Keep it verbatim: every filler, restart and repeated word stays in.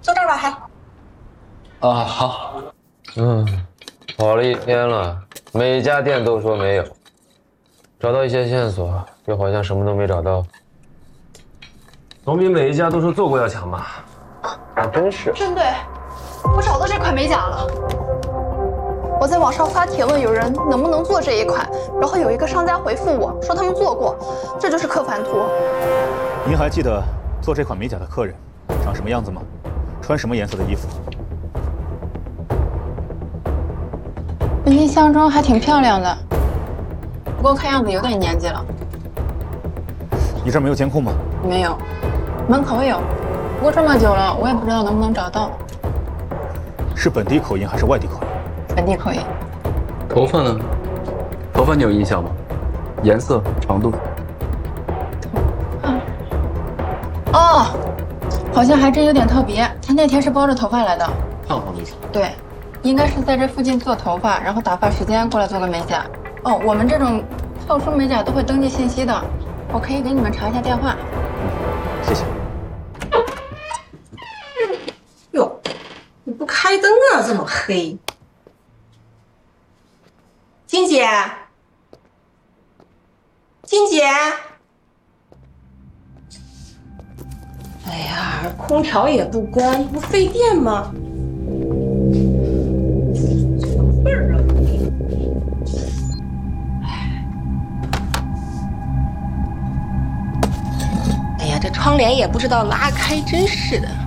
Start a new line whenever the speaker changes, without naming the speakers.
坐这儿吧，还。
啊，好。嗯，跑了一天了，每家店都说没有，找到一些线索，又好像什么都没找到，总比每一家都说做过要强吧？还真是。
真对，我找到这款美甲了。我在网上发帖问有人能不能做这一款，然后有一个商家回复我说他们做过，这就是刻凡图。
您还记得做这款美甲的客人长什么样子吗？穿什么颜色的衣服？
我印象中还挺漂亮的，不过看样子有点年纪了。
你这儿没有监控吗？
没有，门口有，不过这么久了，我也不知道能不能找到。
是本地口音还是外地口音？
本地口音。
头发呢？头发你有印象吗？颜色、长度？
啊，哦，好像还真有点特别。他那天是包着头发来的，
胖胖的。
对，应该是在这附近做头发，然后打发时间过来做个美甲。哦，我们这种特殊美甲都会登记信息的，我可以给你们查一下电话。
嗯，谢谢。
哟，你不开灯啊，这么黑。金姐，金姐，哎呀，空调也不关，不费电吗？什么味儿啊！哎呀，这窗帘也不知道拉开，真是的。